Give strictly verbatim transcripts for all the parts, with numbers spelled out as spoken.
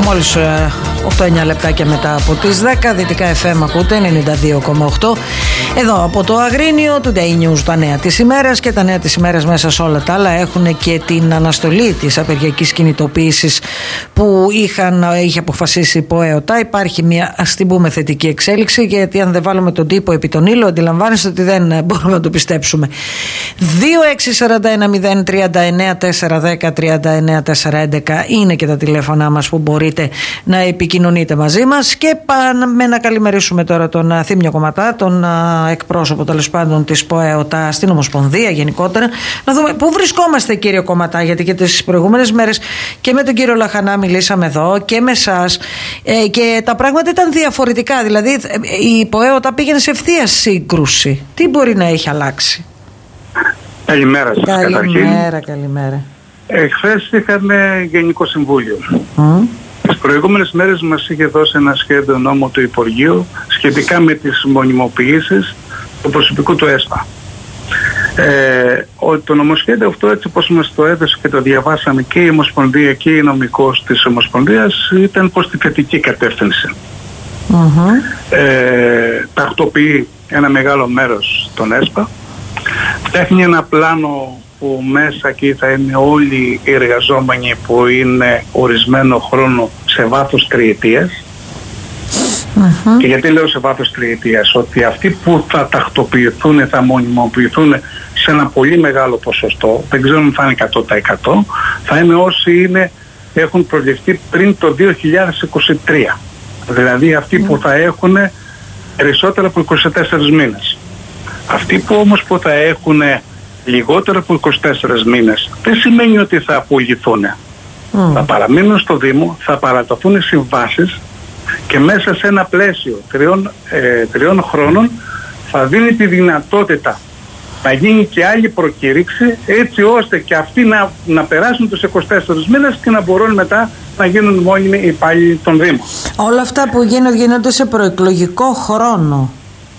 Μόλις οκτώ εννιά λεπτάκια μετά από τις δέκα. Δυτικά εφ εμ ακούτε ενενήντα δύο κόμμα οκτώ. Εδώ από το Αγρίνιο, του Day News, τα νέα της ημέρας. Και τα νέα της ημέρας μέσα σε όλα τα άλλα έχουν και την αναστολή της απεργιακής κινητοποίησης που είχαν, είχε αποφασίσει η ΠΟΕΟΤΑ. Υπάρχει μια, ας την πούμε, θετική εξέλιξη, γιατί αν δεν βάλουμε τον τύπο επί τον ήλιο, αντιλαμβάνεστε ότι δεν μπορούμε να το πιστέψουμε. δύο έξι τέσσερα ένα μηδέν τρία εννιά τέσσερα ένα μηδέν τρία εννιά τέσσερα έντεκα είναι και τα τηλέφωνά μας που μπορείτε να επικοινωνείτε μαζί μας. Και πάμε να καλημερίσουμε τώρα τον Θήμιο Κομματά, τον εκπρόσωπο τέλος πάντων της ΠΟΕΟΤΑ στην Ομοσπονδία γενικότερα. Να δούμε πού βρισκόμαστε, κύριε Κομματά, γιατί και τις προηγούμενες μέρες και με τον κύριο Λαχανά μιλήσαμε εδώ και με εσάς ε, και τα πράγματα ήταν διαφορετικά. Δηλαδή η ΠΟΕΟΤΑ πήγαινε σε ευθεία σύγκρουση. Τι μπορεί να έχει αλλάξει? Καλημέρα σας. Καλημέρα, καταρχήν. καλημέρα. Εχθές είχαμε Γενικό Συμβούλιο. Mm. Τις προηγούμενες μέρες μας είχε δώσει ένα σχέδιο νόμου του Υπουργείου σχετικά με τις μονιμοποιήσεις του προσωπικού του ΕΣΠΑ. Ε, το νομοσχέδιο αυτό, έτσι όπως μας το έδωσε και το διαβάσαμε και η Ομοσπονδία και η νομικός της Ομοσπονδίας, ήταν προς τη θετική κατεύθυνση. Mm-hmm. Ε, τακτοποιεί ένα μεγάλο μέρος των ΕΣΠΑ, φτιάχνει ένα πλάνο που μέσα εκεί θα είναι όλοι οι εργαζόμενοι που είναι ορισμένο χρόνο σε βάθος τριετίας. Uh-huh. Και γιατί λέω σε βάθος τριετίας? Ότι αυτοί που θα τακτοποιηθούν, θα μονιμοποιηθούν σε ένα πολύ μεγάλο ποσοστό, δεν ξέρω αν θα είναι εκατό τοις εκατό, θα είναι όσοι είναι, έχουν προληφθεί πριν το δύο χιλιάδες είκοσι τρία. Δηλαδή αυτοί uh-huh. που θα έχουν περισσότερο από είκοσι τέσσερις μήνες. Αυτοί που όμως που θα έχουν λιγότερο από είκοσι τέσσερις μήνες δεν σημαίνει ότι θα απολυθούν. Mm. Θα παραμείνουν στο Δήμο, θα παραταθούν οι συμβάσεις και μέσα σε ένα πλαίσιο τριών, ε, τριών χρόνων θα δίνει τη δυνατότητα να γίνει και άλλη προκήρυξη, έτσι ώστε και αυτοί να, να περάσουν τους είκοσι τέσσερις μήνες και να μπορούν μετά να γίνουν μόνιμοι υπάλληλοι των Δήμων. Όλα αυτά που γίνονται, γίνονται σε προεκλογικό χρόνο.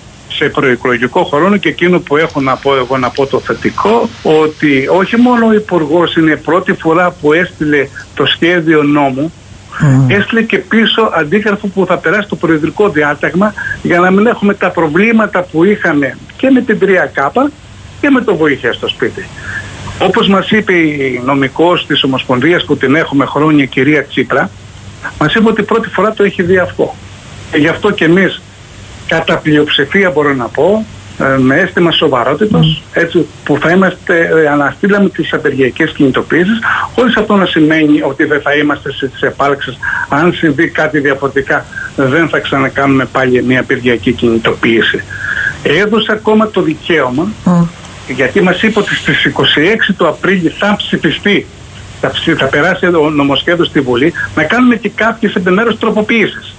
Σε προεκλογικό χρόνο, και εκείνο που έχω να πω εγώ, να πω το θετικό, ότι όχι μόνο ο Υπουργός είναι η πρώτη φορά που έστειλε το σχέδιο νόμου, mm. έστειλε και πίσω αντίγραφο που θα περάσει το προεδρικό διάταγμα, για να μην έχουμε τα προβλήματα που είχαμε και με την τρία κάπα και με το βοήθεια στο σπίτι. Όπως μας είπε η νομικός της Ομοσπονδίας που την έχουμε χρόνια, η κυρία Τσίπρα, μας είπε ότι πρώτη φορά το έχει δει αυτό. Και γι' αυτό και εμείς κατά πλειοψηφία, μπορώ να πω, με αίσθημα σοβαρότητος, έτσι που θα είμαστε, αναστήλαμε τις απεργιακές κινητοποίησεις, χωρίς αυτό να σημαίνει ότι δεν θα είμαστε στις επάλξεις. Αν συμβεί κάτι διαφορετικά, δεν θα ξανακάνουμε πάλι μια απεργιακή κινητοποίηση. Έδωσε ακόμα το δικαίωμα, mm. γιατί μας είπε ότι στις είκοσι έξι του Απρίλη θα ψηφιστεί, θα, ψη, θα περάσει το νομοσχέδιο στη Βουλή, να κάνουμε και κάποιες επιμέρους τροποποιήσεις.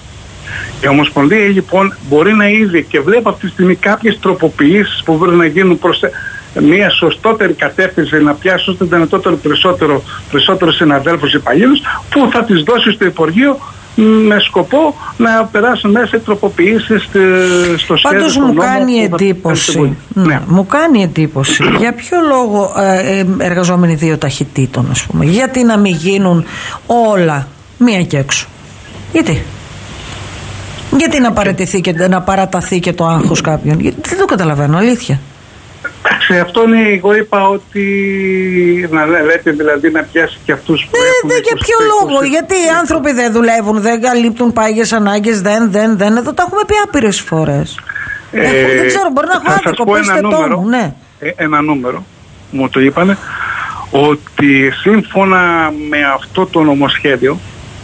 Η Ομοσπονδία λοιπόν μπορεί να είδε και βλέπει αυτή τη στιγμή κάποιες τροποποιήσεις που μπορεί να γίνουν προς μια σωστότερη κατεύθυνση, να πιάσει όσο δυνατότερο περισσότερο, περισσότερο συναδέλφους υπαλλήλους, που θα τις δώσει στο Υπουργείο με σκοπό να περάσουν μέσα οι τροποποιήσεις στο σχέδιο. Πάντως μου κάνει εντύπωση, ναι, ναι. μου κάνει εντύπωση για ποιο λόγο ε, εργαζόμενοι δύο ταχυτήτων, ας πούμε, γιατί να μην γίνουν όλα μία και έξω? Γιατί? Γιατί να παρατηθεί και να παραταθεί και το άγχος κάποιον? Γιατί δεν το καταλαβαίνω, αλήθεια. Σε αυτό είναι, εγώ είπα ότι να λέτε δηλαδή να πιάσει και αυτούς που ε, έχουν... Για ποιο λόγο? Γιατί οι άνθρωποι δεν δουλεύουν, δεν καλύπτουν πάγιες ανάγκες, δεν, δεν, δεν. Εδώ τα έχουμε πει άπειρες φορές. Ε, ε, δεν ξέρω, μπορεί να έχω άδικο, πέστε το μου. Ναι. Ε, ένα νούμερο, μου το είπανε, ότι σύμφωνα με αυτό το νομοσχέδιο,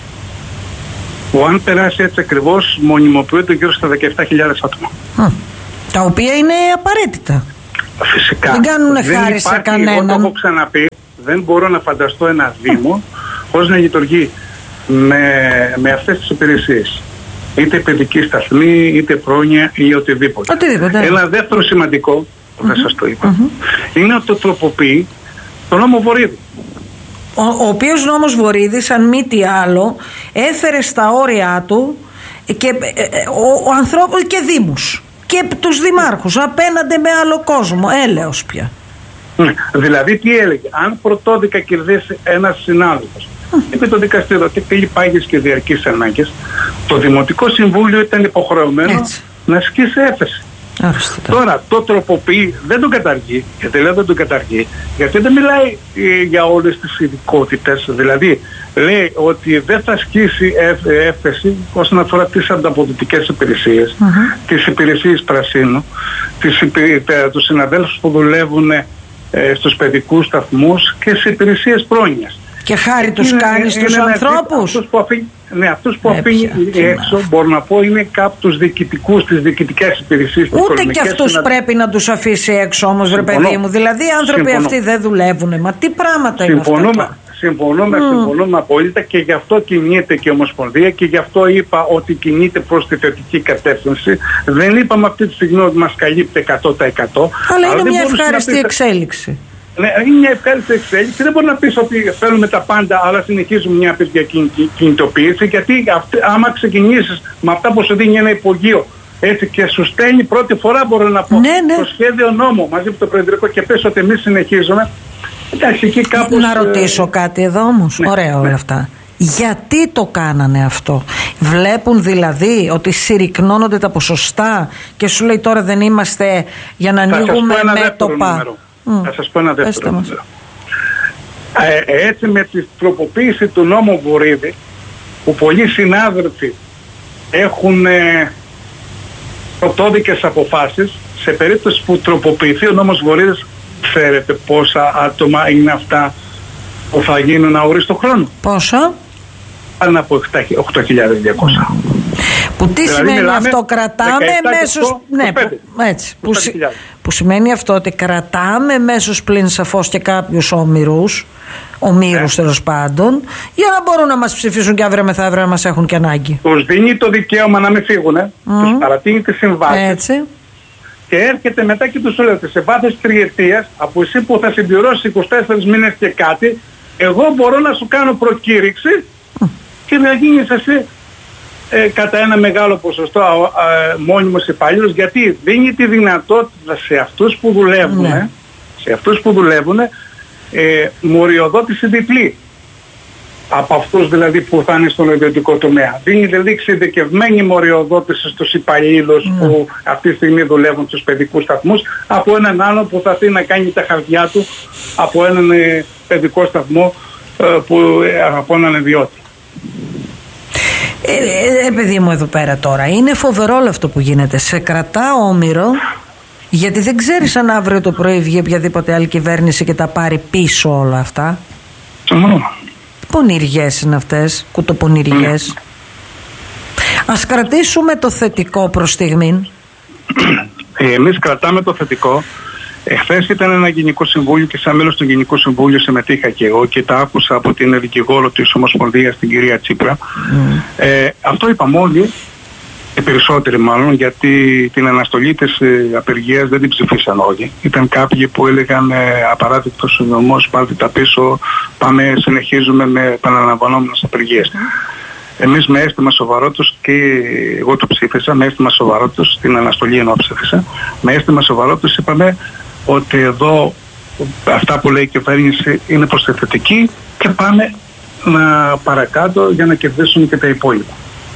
που αν περάσει έτσι ακριβώς, μονιμοποιείται γύρω στα δεκαεπτά χιλιάδες άτομα. Α, τα οποία είναι απαραίτητα. Φυσικά. Δεν κάνουν χάρη σε κανέναν. Εγώ το έχω ξαναπεί, δεν μπορώ να φανταστώ ένα Δήμο χωρίς να λειτουργεί με, με αυτές τις υπηρεσίες. Είτε παιδική σταθμή, είτε πρόνοια ή οτιδήποτε. οτιδήποτε. Ένα δεύτερο σημαντικό, που mm-hmm. δεν σας το είπα, mm-hmm. είναι ότι το τροποποιεί το νόμο Βορίδη. Ο, ο οποίος νόμος Βορίδης, αν μη τι άλλο, έφερε στα όρια του και ε, ο, ο ανθρώπους και δήμους και τους δημάρχους απέναντι με άλλο κόσμο, έλεος πια. Δηλαδή τι έλεγε, αν πρωτόδικα κερδίσει ένας συνάδελφος, είπε το δικαστήριο ότι θέλει πάγιες και διαρκείς ανάγκες, το Δημοτικό Συμβούλιο ήταν υποχρεωμένο Έτσι. να ασκήσει έφεση. Άριστητα. Τώρα το τροποποιεί, δεν τον καταργεί, γιατί λέω δεν τον καταργεί, γιατί δεν μιλάει ε, για όλες τις ειδικότητες. Δηλαδή λέει ότι δεν θα ασκήσει έφεση όσον αφορά τις ανταποδοτικές υπηρεσίες, mm-hmm. τις υπηρεσίες πρασίνου, τις υπηρε... τους συναδέλφους που δουλεύουν ε, στους παιδικούς σταθμούς και στις υπηρεσίες πρόνοιας. Και χάρη τους είναι, κάνει στους ανθρώπους. Αυτούς που αφήνει, ναι, αυτούς που αφήνει έξω, μπορώ να πω, είναι κάπου τους διοικητικούς, τις διοικητικές υπηρεσίες. Ούτε και αυτούς να... πρέπει να τους αφήσει έξω όμως, ρε παιδί μου. Δηλαδή οι άνθρωποι Συμφωνώ. αυτοί δεν δουλεύουν. Μα τι πράγματα Συμφωνούμε. είναι αυτά. Συμφωνούμε, mm. συμφωνούμε απόλυτα και γι' αυτό κινείται και η Ομοσπονδία και γι' αυτό είπα ότι κινείται προς τη θετική κατεύθυνση. Δεν είπαμε αυτή τη στιγμή ότι μας καλύπτει εκατό τοις εκατό. Αλλά, αλλά είναι μια ευχάριστη πεις... εξέλιξη. Ναι, είναι μια ευχάριστη εξέλιξη. Δεν μπορεί να πεις ότι θέλουμε τα πάντα, αλλά συνεχίζουμε μια απεργία κινητοποίηση. Γιατί αυτή, άμα ξεκινήσεις με αυτά που σου δίνει ένα υπουργείο, έτσι και σου στέλνει πρώτη φορά, μπορώ να πω, ναι, ναι. το σχέδιο νόμου μαζί με το Προεδρικό και πες ότι εμείς συνεχίζουμε. Εντάξει, εκεί κάπως, να ρωτήσω ε... κάτι εδώ όμως. Ναι, Ωραία όλα ναι. αυτά. Γιατί το κάνανε αυτό? Βλέπουν δηλαδή ότι συρρυκνώνονται τα ποσοστά και σου λέει τώρα δεν είμαστε για να ανοίγουμε μέτωπα. Mm. Θα σας πω ένα δεύτερο νούμερο. Ε, έτσι με τη τροποποίηση του νόμου Βορίδη, που πολλοί συνάδελφοι έχουν ε, πρωτόδικες αποφάσεις, σε περίπτωση που τροποποιηθεί ο νόμος Βορίδης, ξέρετε πόσα άτομα είναι αυτά που θα γίνουν αορίστο χρόνο? Πόσα? Πάνω από οκτώ χιλιάδες διακόσια. Που τι δηλαδή σημαίνει αυτό? Κρατάμε μέσω. Ναι, που, έτσι. Που, που σημαίνει αυτό ότι κρατάμε μέσω πλην σαφώς και κάποιους όμηρους, ομήρους τέλος πάντων, για να μπορούν να μας ψηφίσουν και αύριο μεθαύριο να μας έχουν και ανάγκη. Τους δίνει το δικαίωμα να μην φύγουνε, mm. τους παρατείνει τις συμβάσεις. Έτσι. Και έρχεται μετά και τους λέει σε βάθος τριετίας, από εσύ που θα συμπληρώσει είκοσι τέσσερις μήνες και κάτι, εγώ μπορώ να σου κάνω προκήρυξη mm. και θα γίνεις εσύ ε, κατά ένα μεγάλο ποσοστό ε, μόνιμος υπάλληλος, γιατί δίνει τη δυνατότητα σε αυτούς που δουλεύουν, mm. σε αυτούς που δουλεύουν ε, μοριοδότηση διπλή. Από αυτούς δηλαδή που θα είναι στον ιδιωτικό τομέα. Δίνει δηλαδή εξειδικευμένη μοριοδότηση στους υπαλλήλους mm. που αυτή τη στιγμή δουλεύουν στους παιδικούς σταθμούς, από έναν άλλο που θα θέλει να κάνει τα χαρτιά του από έναν ε, παιδικό σταθμό ε, που, ε, από έναν ιδιώτη. Ε, ε, παιδί μου εδώ πέρα τώρα, είναι φοβερό όλο αυτό που γίνεται. Σε κρατά όμηρο, γιατί δεν ξέρεις αν αύριο το πρωί βγει οποιαδήποτε άλλη κυβέρνηση και τα πάρει πίσω όλα αυτά. Mm. Πονηριές είναι αυτές, κουτοπονηριές. Mm. Ας κρατήσουμε το θετικό προς στιγμήν. Εμείς κρατάμε το θετικό. Εχθές ήταν ένα Γενικό Συμβούλιο και σαν μέλος του Γενικού Συμβούλου συμμετείχα και εγώ και τα άκουσα από την δικηγόρο της Ομοσπονδίας, την κυρία Τσίπρα. Mm. Ε, αυτό είπαμε όλοι, οι περισσότεροι μάλλον, γιατί την αναστολή της ε, απεργίας δεν την ψηφίσαν όλοι. Ήταν κάποιοι που έλεγαν ε, απαράδεκτος ο νομός, πάρτε τα πίσω, πάμε, συνεχίζουμε με επαναλαμβανόμενες απεργίες. Mm. Εμείς με αίσθημα σοβαρότητας, και εγώ το ψήφισα, με αίσθημα σοβαρότητας, την αναστολή ενώ ψήφισα, με αίσθημα σοβαρότητας είπαμε ότι εδώ αυτά που λέει η κυβέρνηση είναι προσθετική και πάμε να παρακάτω για να κερδίσουμε και τα υπόλοιπα.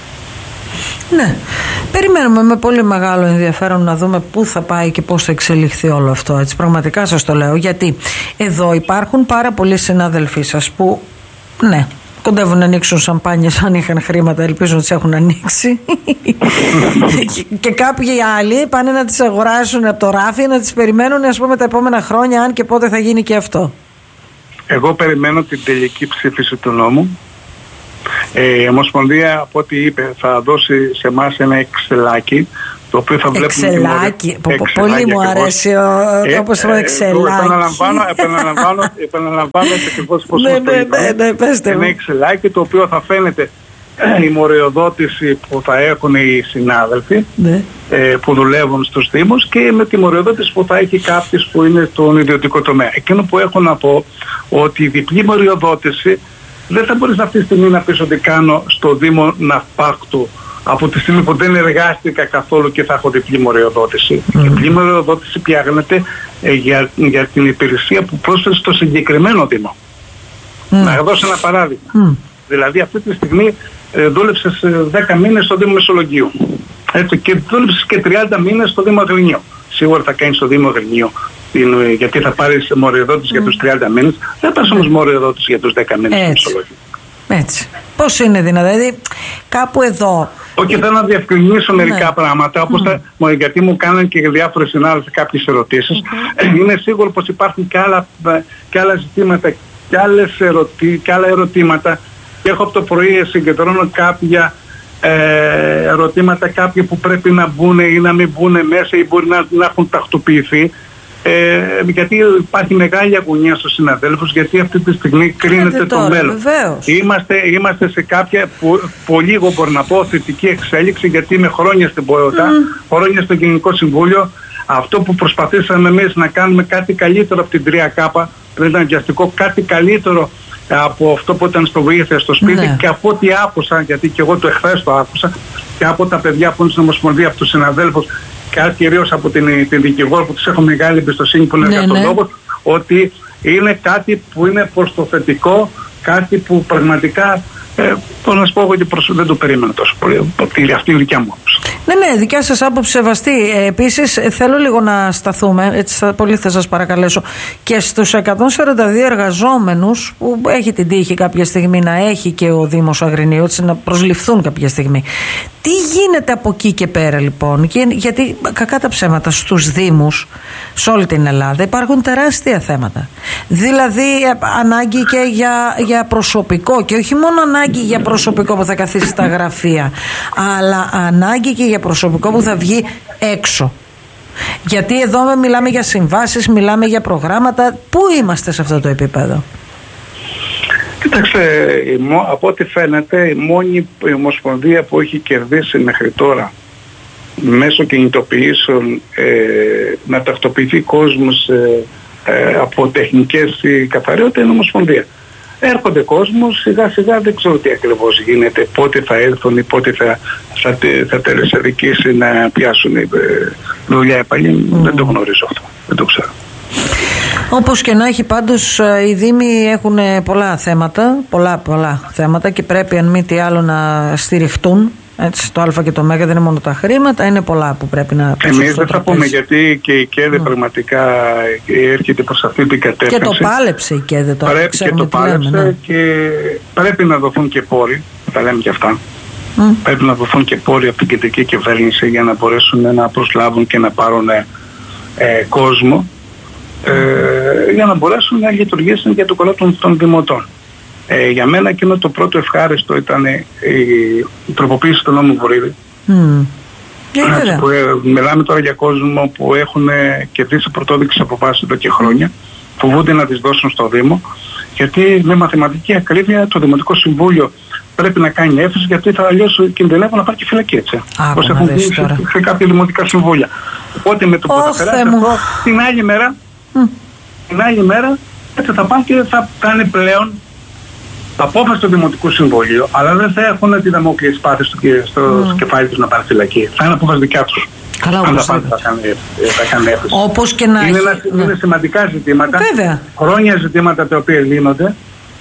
Ναι, περιμένουμε με πολύ μεγάλο ενδιαφέρον να δούμε πού θα πάει και πώς θα εξελιχθεί όλο αυτό. Έτσι, πραγματικά σας το λέω, γιατί εδώ υπάρχουν πάρα πολλοί συνάδελφοί σας που, ναι, κοντεύουν να ανοίξουν σαμπάνιες, αν είχαν χρήματα, ελπίζω να τις έχουν ανοίξει. και, και κάποιοι άλλοι πάνε να τις αγοράσουν από το ράφι, να τις περιμένουν, ας πούμε, τα επόμενα χρόνια, αν και πότε θα γίνει και αυτό. Εγώ περιμένω την τελική ψήφιση του νόμου. Ε, η Ομοσπονδία, από ό,τι είπε, θα δώσει σε εμάς ένα εξελάκι, το οποίο θα βλέπουμε. Εξελάκι. Πολύ μου αρέσει ο τόπος του εξελάκι. Επαναλαμβάνω, επαναλαμβάνω, επαναλαμβάνω ακριβώς πώς ναι, ναι, ναι, ναι, πέστε μου. Ένα εξελάκι το οποίο θα φαίνεται η μοριοδότηση που θα έχουν οι συνάδελφοι ναι. ε, που δουλεύουν στους Δήμους και με τη μοριοδότηση που θα έχει κάποιος που είναι στον ιδιωτικό τομέα. Εκείνο που έχω να πω ότι η διπλή μοριοδότηση δεν θα μπορείς αυτή τη στιγμή να πεις ότι κάνω στο Δήμο Ναυπάκτου από τη στιγμή που δεν εργάστηκα καθόλου και θα έχω διπλή μοριοδότηση. Mm. Η διπλή μοριοδότηση πιάνεται ε, για, για την υπηρεσία που πρόσφερε στο συγκεκριμένο Δήμο. Mm. Να δώσω ένα παράδειγμα. Mm. Δηλαδή αυτή τη στιγμή ε, δούλεψες δέκα μήνες στο Δήμο Μεσολογγίου. Έτσι, και δούλεψες και τριάντα μήνες στο Δήμο Αγρινίου. Σίγουρα θα κάνεις στο Δήμο Αγρινίου, γιατί θα πάρεις μοριοδότηση mm. για τους τριάντα μήνες. Δεν πάρεις όμως μοριοδότηση για τους δέκα μήνες στο Μεσολογγίου. Έτσι. Πώς είναι δυνατόν, δηλαδή κάπου εδώ. Όχι, θέλω να διευκρινίσω ναι. μερικά πράγματα, όπως mm. θα, γιατί μου κάνανε και διάφορες συνάδελφοι κάποιες ερωτήσεις. Okay. Είμαι σίγουρο πως υπάρχουν και άλλα, και άλλα ζητήματα και, άλλες ερωτη, και άλλα ερωτήματα. Και έχω από το πρωί συγκεντρώνω κάποια ε, ερωτήματα, κάποια που πρέπει να μπουν ή να μην μπουν μέσα ή μπορεί να, να έχουν τακτοποιηθεί. Ε, γιατί υπάρχει μεγάλη αγωνία στους συναδέλφους, γιατί αυτή τη στιγμή κρίνεται το μέλλον. Είμαστε, είμαστε σε κάποια που, πολύ λίγο μπορώ να πω θετική εξέλιξη, γιατί είμαι χρόνια στην ΠΟΕΟΤΑ, mm. χρόνια στο Γενικό Συμβούλιο. Αυτό που προσπαθήσαμε εμείς να κάνουμε κάτι καλύτερο από την τρία κάπα, πριν ήταν βιαστικό, κάτι καλύτερο από αυτό που ήταν στο βοήθεια στο σπίτι ναι. και από ό,τι άκουσα, γιατί και εγώ το εχθές το άκουσα, και από τα παιδιά που είναι στην Ομοσπονδία, από τους συναδέλφους, και κυρίως από την, την δικηγόρο που τους έχω μεγάλη εμπιστοσύνη που είναι ναι, εργατολόγος, ναι. ότι είναι κάτι που είναι προς το θετικό, κάτι που πραγματικά ε, μπορώ να σου πω ότι δεν το περίμενα τόσο πολύ. Αυτή είναι η δικιά μου άποψη. Ναι, ναι, δικιά σας άποψη σεβαστή. Ε, επίσης, θέλω λίγο να σταθούμε, έτσι θα, πολύ θα σας παρακαλέσω, και στους εκατόν σαράντα δύο εργαζόμενους που έχει την τύχη κάποια στιγμή να έχει και ο Δήμος Αγρινίου, έτσι να προσληφθούν κάποια στιγμή. Τι γίνεται από εκεί και πέρα λοιπόν? Και, γιατί κακά τα ψέματα στους Δήμους σε όλη την Ελλάδα υπάρχουν τεράστια θέματα. Δηλαδή ανάγκη και για, για προσωπικό, και όχι μόνο ανάγκη για προσωπικό που θα καθίσει στα γραφεία, αλλά ανάγκη και για προσωπικό που θα βγει έξω. Γιατί εδώ μιλάμε για συμβάσεις, μιλάμε για προγράμματα. Πού είμαστε σε αυτό το επίπεδο? Κοίταξε, από ό,τι φαίνεται η μόνη η Ομοσπονδία που έχει κερδίσει μέχρι τώρα μέσω κινητοποιήσεων ε, να τακτοποιηθεί κόσμος ε, ε, από τεχνικές καθαριότητα είναι η Ομοσπονδία. Έρχονται κόσμος, σιγά σιγά δεν ξέρω τι ακριβώς γίνεται, πότε θα έρθουν ή πότε θα, θα, θα τελεσσαδικήσει να πιάσουν ε, δουλειά επαλή. Mm. Δεν το γνωρίζω αυτό, δεν το ξέρω. Όπως και να έχει, πάντως οι Δήμοι έχουν πολλά θέματα, πολλά πολλά θέματα και πρέπει αν μη τι άλλο να στηριχτούν. Έτσι, το Α και το Μ δεν είναι μόνο τα χρήματα, είναι πολλά που πρέπει να πέσουν. Εμείς δεν θα πούμε, γιατί και η ΚΕΔΕ mm. πραγματικά έρχεται προς αυτή την κατεύθυνση. Και το πάλεψε η ΚΕΔΕ τώρα. Πρέπει και το πάλεψε λέμε, ναι. και πρέπει να δοθούν και πόροι, τα λέμε και αυτά. Mm. Πρέπει να δοθούν και πόροι από την κεντρική κυβέρνηση για να μπορέσουν να προσλάβουν και να πάρουν ε, κόσμο. Ε, για να μπορέσουν να λειτουργήσουν για το καλό των, των δημοτών. Ε, για μένα εκείνο το πρώτο ευχάριστο ήταν η, η τροποποίηση του νόμου Βορύδη. Mm. Yeah, που, ε, μιλάμε τώρα για κόσμο που έχουν κερδίσει πρωτόδειξες αποφάσεις εδώ και χρόνια, φοβούνται να τις δώσουν στο Δήμο, γιατί με μαθηματική ακρίβεια το Δημοτικό Συμβούλιο πρέπει να κάνει έφεση, γιατί θα αλλιώς κινδυνεύουν να πάει και φυλακή, έτσι. Όπως έχουν δει σε, σε κάποια δημοτικά συμβούλια. Οπότε με το που θα περάσει αυτό, την άλλη μέρα Mm. την άλλη μέρα έτσι θα πάνε και θα κάνει πλέον απόφαση του Δημοτικού Συμβουλίου, αλλά δεν θα έχουν τη δαμόκλειο σπάθη στο, στο mm. κεφάλι τους να πάνε φυλακή. Θα είναι απόφαση δικιά τους. Καλά, αν θα πάνε θα κάνει έφεση. Όπως και να είναι, ένα, ναι. είναι σημαντικά ζητήματα, Βέβαια. χρόνια ζητήματα τα οποία λύνονται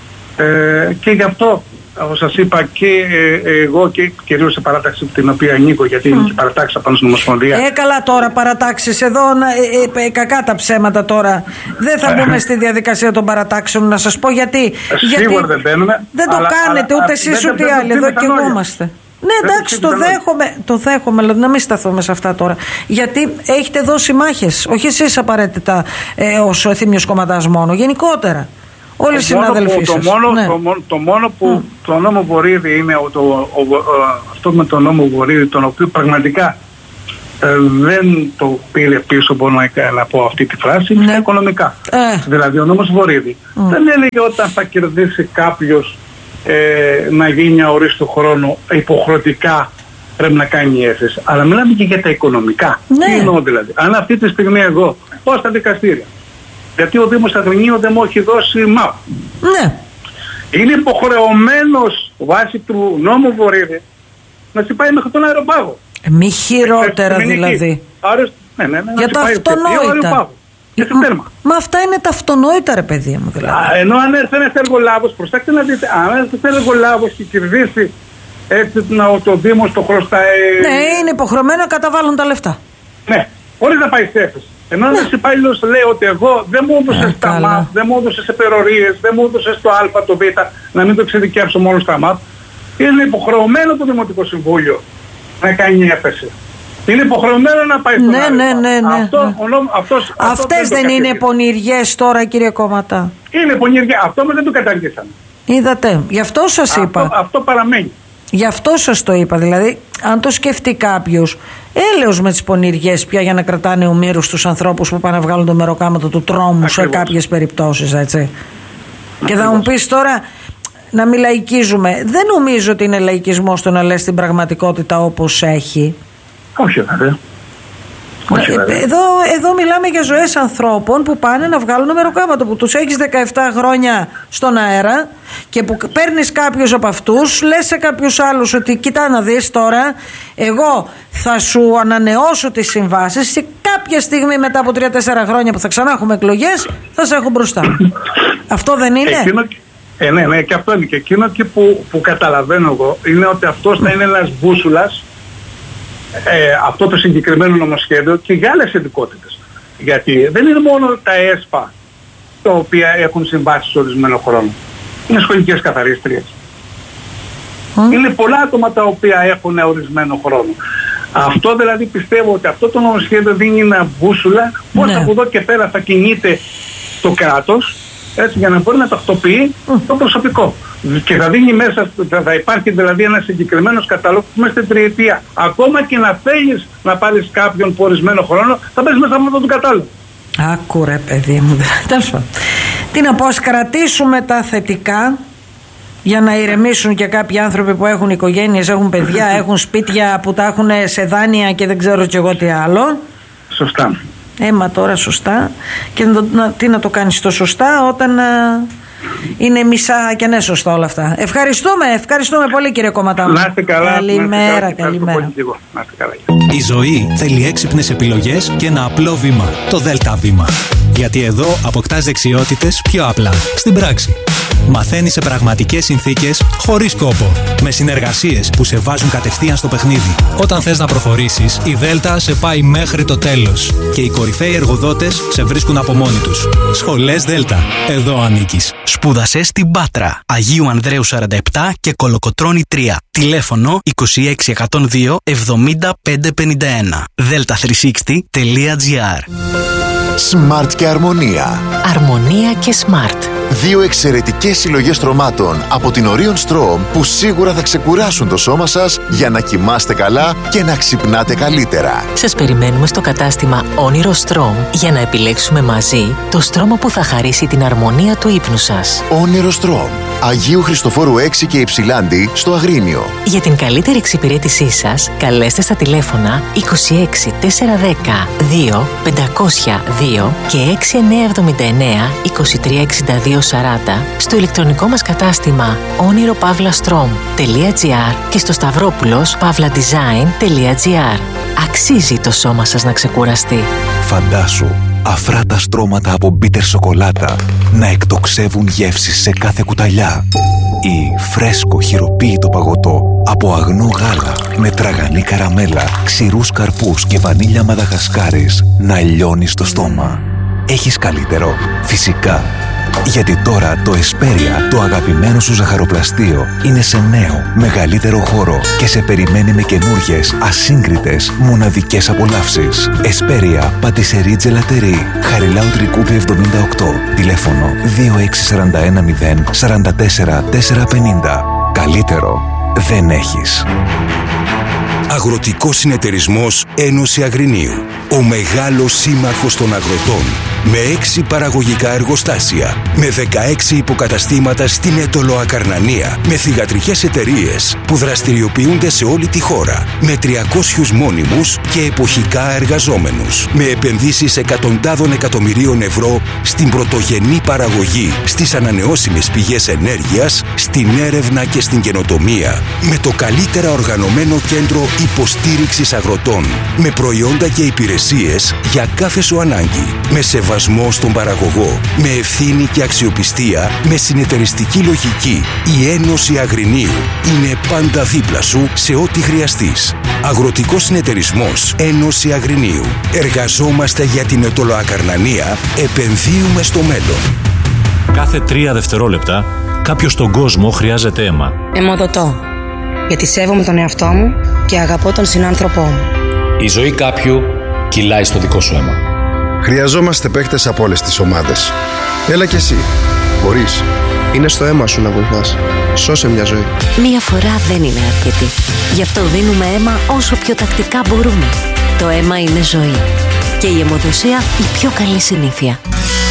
ε, και γι' αυτό όπως σας είπα και ε, εγώ και κυρίως σε παράταξη την οποία ανήκω, γιατί mm. είναι και παρατάξει πάνω στην Ομοσπονδία. Ε, καλά τώρα παρατάξεις εδώ, ε, ε, ε, κακά τα ψέματα τώρα. Δεν θα μπούμε στη διαδικασία των παρατάξεων, να σας πω γιατί. Σίγουρα γιατί δεν μπαίνουμε. Δεν αλλά, το κάνετε αλλά, ούτε εσείς ούτε οι άλλοι, εδώ και εγώ είμαστε. Ναι, εντάξει, το δέχομαι, το δέχομαι, αλλά να μην σταθούμε σε αυτά τώρα. Γιατί έχετε δώσει μάχες, όχι εσείς απαραίτητα ε, ως Θήμιος Κομματάς μόνο, γενικότερα. Όλοι οι συναδελφοί σας. Το μόνο, ναι. το, μόνο, το μόνο που mm. το νόμο Βορύδη είναι το, ο, ο, ο, αυτό με το νόμο Βορύδη, τον οποίο πραγματικά ε, δεν το πήρε πίσω, μπορώ να, να πω αυτή τη φράση, ναι. είναι οικονομικά. Ε. Δηλαδή ο νόμος Βορύδη mm. δεν έλεγε όταν θα κερδίσει κάποιος ε, να γίνει αορίστου χρόνου υποχρεωτικά πρέπει να κάνει έφεση. Αλλά μιλάμε και για τα οικονομικά. Ναι. Τι εννοώ δηλαδή? Αν αυτή τη στιγμή εγώ πάω στα δικαστήρια, γιατί ο Δήμος Αγρινίου δεν μου έχει δώσει ΜΑΠ. Ναι. Είναι υποχρεωμένος βάσει του νόμου Βορύδη να σε πάει μέχρι τον αεροπάγο. Μη χειρότερα δηλαδή. Άρα, ναι, ναι, ναι, για τα αυτονόητα. Και στο τέρμα. Μα αυτά είναι τα αυτονόητα, ρε παιδί μου. Δηλαδή. Α, ενώ αν έρθει ένας εργολάβος, προσέξτε να δείτε, αν έρθει ένας εργολάβος και κερδίσει έτσι να, το Δήμος το χρωστάει. Ναι, είναι υποχρεωμένο να καταβάλουν τα λεφτά. Ναι, χωρίς να πάει σε έφεση. Ενώ ένας υπάλληλος λέει ότι εγώ δεν μου έδωσες τα ΜΑΠ, δεν μου έδωσες επερορίες, δεν μου έδωσες το Α, το Β, να μην το εξειδικεύσω μόνο στα ΜΑΠ, είναι υποχρεωμένο το Δημοτικό Συμβούλιο να κάνει έφεση. Είναι υποχρεωμένο να πάει στον ναι, άλλο. Ναι, ναι, ναι. Αυτό, ναι. ο, αυτός, Αυτές αυτό δεν, δεν είναι πονηριές τώρα, κύριε Κόμματα? Είναι πονηριά. Αυτό όμως δεν το καταργήσαμε. Είδατε, γι' αυτό σας αυτό, είπα. Αυτό παραμένει. Γι' αυτό σας το είπα. Δηλαδή, αν το σκεφτεί κάποιος, έλεος με τις πονηριές πια για να κρατάνε ομήρους τους ανθρώπους που πάνε να βγάλουν το μεροκάματο του τρόμου. Ακριβώς. Σε κάποιες περιπτώσεις, έτσι. Ακριβώς. Και θα μου πεις τώρα, να μην λαϊκίζουμε. Δεν νομίζω ότι είναι λαϊκισμός το να λες την πραγματικότητα όπως έχει. Όχι, βέβαια. Όχι, εδώ, εδώ μιλάμε για ζωές ανθρώπων που πάνε να βγάλουν μεροκάματο, που τους έχεις δεκαεπτά χρόνια στον αέρα και που παίρνεις κάποιους από αυτούς, λες σε κάποιους άλλους ότι κοιτά να δεις τώρα, εγώ θα σου ανανεώσω τις συμβάσεις και κάποια στιγμή μετά από τρία τέσσερα χρόνια που θα ξανά έχουμε εκλογές θα σε έχω μπροστά. Αυτό δεν είναι? Εκείνο, ε, ναι, ναι, και αυτό είναι. Και εκείνο και που, που καταλαβαίνω εγώ είναι ότι αυτός θα είναι ένας μπούσουλας, Ε, αυτό το συγκεκριμένο νομοσχέδιο και για άλλες ειδικότητες. Γιατί δεν είναι μόνο τα ΕΣΠΑ τα οποία έχουν συμβάσεις ορισμένο χρόνο. Είναι σχολικές καθαρίστριες. Mm. Είναι πολλά άτομα τα οποία έχουν ορισμένο χρόνο. Αυτό δηλαδή πιστεύω ότι αυτό το νομοσχέδιο δίνει ένα μπούσουλα πώς ναι. από εδώ και πέρα θα κινείται το κράτος, έτσι, για να μπορεί να τακτοποιεί mm. το προσωπικό. Και θα δίνει μέσα, θα υπάρχει δηλαδή ένας συγκεκριμένος καταλόγος μέσα στην τριετία. Ακόμα και να θέλεις να πάρεις κάποιον που ορισμένο χρόνο, θα πες μέσα από αυτόν τον κατάλογο. Άκου ρε παιδί μου. Τι να πω, ας κρατήσουμε τα θετικά για να ηρεμήσουν και κάποιοι άνθρωποι που έχουν οικογένειες, έχουν παιδιά, έχουν σπίτια που τα έχουν σε δάνεια και δεν ξέρω κι εγώ τι άλλο. Σωστά. Έμα τώρα σωστά. Και να, να, τι να το κάνεις το σωστά όταν α, είναι μισά και ναι σωστά όλα αυτά. Ευχαριστούμε, ευχαριστούμε πολύ κύριε Κόμματα. Να είστε καλά. Καλημέρα, να είστε καλημέρα. Να είστε καλά. Η ζωή θέλει έξυπνες επιλογές και ένα απλό βήμα. Το ΔΕΛΤΑ βήμα. Γιατί εδώ αποκτάς δεξιότητες πιο απλά. Στην πράξη. Μαθαίνεις σε πραγματικές συνθήκες, χωρίς κόπο. Με συνεργασίες που σε βάζουν κατευθείαν στο παιχνίδι. Όταν θες να προχωρήσεις, η ΔΕΛΤΑ σε πάει μέχρι το τέλος. Και οι κορυφαίοι εργοδότες σε βρίσκουν από μόνοι τους. Σχολές ΔΕΛΤΑ. Εδώ ανήκεις. Σπούδασε στην Πάτρα, Αγίου Ανδρέου σαράντα επτά και Κολοκοτρώνη τρία. Τηλέφωνο είκοσι έξι εκατόν δύο εβδομήντα πέντε πενήντα ένα. δέλτα τριακόσια εξήντα τελεία τζι άρ. Smart και Αρμονία. Αρμονία και Smart. Δύο εξαιρετικές συλλογές στρωμάτων από την Orion Strom που σίγουρα θα ξεκουράσουν το σώμα σας για να κοιμάστε καλά και να ξυπνάτε καλύτερα. Σας περιμένουμε στο κατάστημα Όνειρο Strom για να επιλέξουμε μαζί το στρώμα που θα χαρίσει την αρμονία του ύπνου σας. Όνειρο Strom. Αγίου Χριστοφόρου έξι και Υψηλάντη στο Αγρίνιο. Για την καλύτερη εξυπηρέτησή σας, καλέστε στα τηλέφωνα είκοσι έξι τετρακόσια δέκα δύο πεντακόσια δύο και έξι εννιά εβδομήντα εννέα είκοσι τρία εξήντα δύο σαράντα στο ηλεκτρονικό μας κατάστημα όνειρο παύλα στρομ τελεία τζι άρ και στο σταυρόπουλος παύλα design τελεία τζι άρ. Αξίζει το σώμα σας να ξεκουραστεί. Φαντάσου αφράτα στρώματα από μπίτερ σοκολάτα να εκτοξεύουν γεύσεις σε κάθε κουταλιά ή φρέσκο χειροποίητο παγωτό από αγνό γάλα με τραγανή καραμέλα, ξηρούς καρπούς και βανίλια μαδαγασκάρης να λιώνει στο στόμα. Έχεις καλύτερο? Φυσικά. Γιατί τώρα το Εσπέρια, το αγαπημένο σου ζαχαροπλαστείο, είναι σε νέο, μεγαλύτερο χώρο και σε περιμένει με καινούργιες, ασύγκριτες, μοναδικές απολαύσεις. Εσπέρια, πατησερί τζελατερί, Χαριλάου Τρικούπη εβδομήντα οκτώ, τηλέφωνο δύο έξι τέσσερα ένα μηδέν τέσσερα τέσσερα τέσσερα πενήντα. Καλύτερο δεν έχεις. Αγροτικός Συνεταιρισμός Ένωση Αγρινίου. Ο μεγάλος σύμμαχος των αγροτών. Με έξι παραγωγικά εργοστάσια. Με δεκαέξι υποκαταστήματα στην Ετωλοακαρνανία. Με θυγατρικές εταιρείες που δραστηριοποιούνται σε όλη τη χώρα. Με τριακόσιους μόνιμους και εποχικά εργαζόμενους. Με επενδύσεις εκατοντάδων εκατομμυρίων ευρώ στην πρωτογενή παραγωγή, στις ανανεώσιμες πηγές ενέργειας, στην έρευνα και στην καινοτομία. Με το καλύτερα οργανωμένο κέντρο υποστήριξης αγροτών. Με προϊόντα και υπηρεσίες για κάθε σου ανάγκη. Με σεβασμό στον παραγωγό, με ευθύνη και αξιοπιστία, με συνεταιριστική λογική. Η Ένωση Αγρινίου είναι πάντα δίπλα σου σε ό,τι χρειαστείς. Αγροτικός συνεταιρισμός Ένωση Αγρινίου. Εργαζόμαστε για την Ετωλοακαρνανία, επενδύουμε στο μέλλον. Κάθε τρία δευτερόλεπτα κάποιος στον κόσμο χρειάζεται αίμα. Αιμοδοτώ, γιατί σέβομαι τον εαυτό μου και αγαπώ τον συνάνθρωπό μου. Η ζωή κάποιου κυλάει στο δικό σου αίμα. Χρειαζόμαστε παίκτες από όλες τις ομάδες. Έλα κι εσύ. Μπορείς. Είναι στο αίμα σου να βοηθάς. Σώσε μια ζωή. Μία φορά δεν είναι αρκετή. Γι' αυτό δίνουμε αίμα όσο πιο τακτικά μπορούμε. Το αίμα είναι ζωή. Και η αιμοδοσία η πιο καλή συνήθεια.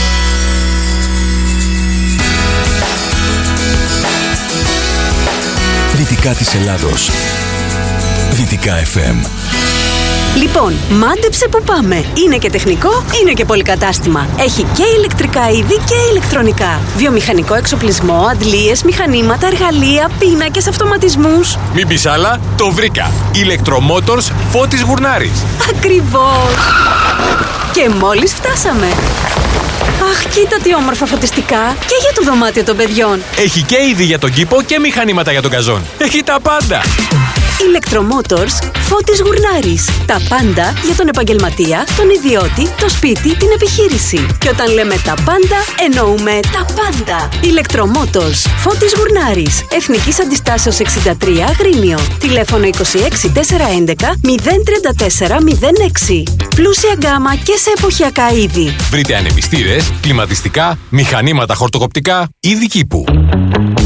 Δυτικά της Ελλάδος. Δυτικά εφ εμ. Λοιπόν, μάντεψε που πάμε. Είναι και τεχνικό, είναι και πολυκατάστημα. Έχει και ηλεκτρικά είδη και ηλεκτρονικά. Βιομηχανικό εξοπλισμό, αντλίες, μηχανήματα, εργαλεία, πίνακες, αυτοματισμούς. Μην πεις άλλα, το βρήκα. Ηλεκτρομότορς Φώτης Γουρνάρης. Ακριβώς. Και μόλις φτάσαμε. Αχ, κοίτα τι όμορφα φωτιστικά. Και για το δωμάτιο των παιδιών. Έχει και είδη για τον κήπο και μηχανήματα για τον καζόν. Έχει τα πάντα. Ηλεκτρομότορς Φώτης Γουρνάρης. Τα πάντα για τον επαγγελματία, τον ιδιώτη, το σπίτι, την επιχείρηση. Και όταν λέμε τα πάντα, εννοούμε τα πάντα. Ηλεκτρομότορς Φώτης Γουρνάρης. Εθνικής Αντιστάσεως εξήντα τρία Αγρίνιο. Τηλέφωνο είκοσι έξι τετρακόσια έντεκα μηδέν τριάντα τέσσερα μηδέν έξι. Πλούσια γκάμα και σε εποχιακά είδη. Βρείτε ανεμιστήρες, κλιματιστικά, μηχανήματα χορτοκοπτικά, είδη κήπου.